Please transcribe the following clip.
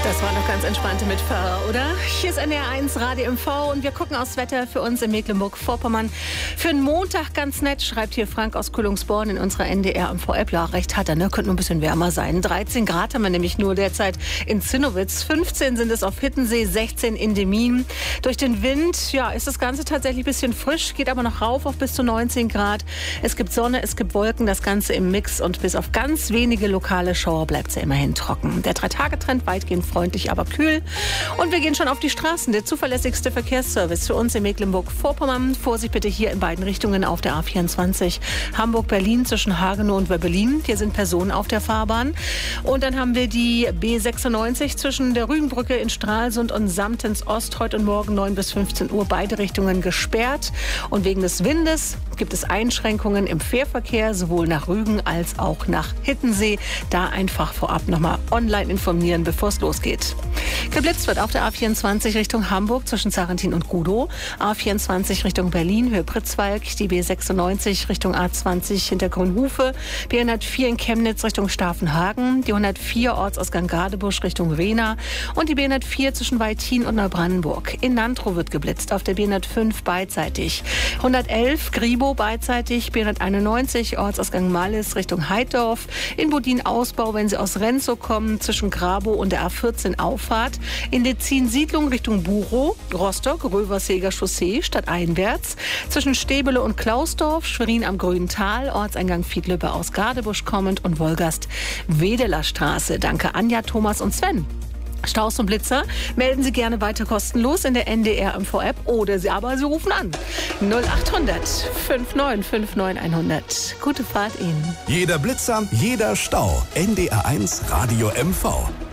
Das war noch ganz entspannte mit Pfarrer, oder? Hier ist NDR1 Radio MV und wir gucken aufs Wetter für uns in Mecklenburg-Vorpommern. Für einen Montag ganz nett, schreibt hier Frank aus Kühlungsborn in unserer NDR MV-App. Ja, recht hat er, ne? Könnte nur ein bisschen wärmer sein. 13 Grad haben wir nämlich nur derzeit in Zinnowitz. 15 sind es auf Hittensee, 16 in Demmin. Durch den Wind, ja, ist das Ganze tatsächlich ein bisschen frisch, geht aber noch rauf auf bis zu 19 Grad. Es gibt Sonne, es gibt Wolken, das Ganze im Mix und bis auf ganz wenige lokale Schauer bleibt es ja immerhin trocken. Der 3-Tage-Trend weitgehend freundlich, aber kühl. Und wir gehen schon auf die Straßen. Der zuverlässigste Verkehrsservice für uns in Mecklenburg-Vorpommern. Vorsicht bitte hier in beiden Richtungen auf der A24. Hamburg-Berlin zwischen Hagenow und Wöbbelin. Hier sind Personen auf der Fahrbahn. Und dann haben wir die B96 zwischen der Rügenbrücke in Stralsund und Samtens Ost. Heute und morgen 9 bis 15 Uhr beide Richtungen gesperrt. Und wegen des Windes gibt es Einschränkungen im Fährverkehr, sowohl nach Rügen als auch nach Hittensee. Da einfach vorab nochmal online informieren, bevor es losgeht. Geblitzt wird auf der A24 Richtung Hamburg zwischen Sarrentin und Gudow. A24 Richtung Berlin, Höhe Pritzwalk. Die B96 Richtung A20 hinter Grünhufe. B104 in Chemnitz Richtung Stavenhagen. Die 104 Ortsausgang Gadebusch Richtung Rehna. Und die B104 zwischen Weithin und Neubrandenburg. In Nantrow wird geblitzt, auf der B105 beidseitig. 111 Gribow beidseitig. B191 Ortsausgang Mallis Richtung Heiddorf. In Bodin Ausbau, wenn Sie aus Renzow kommen, zwischen Grabow und der A14 Auffahrt. In Lezin Siedlung Richtung Buchow, Rostock, Röverseger Chaussee, stadteinwärts. Zwischen Stebele und Klausdorf, Schwerin am Grünen Tal, Ortseingang Fiedlöppe aus Gadebusch kommend und Wolgast Wedeler Straße. Danke Anja, Thomas und Sven. Staus und Blitzer melden Sie gerne weiter kostenlos in der NDR MV-App oder Sie rufen an 0800 5959 100. Gute Fahrt Ihnen. Jeder Blitzer, jeder Stau. NDR1 Radio MV.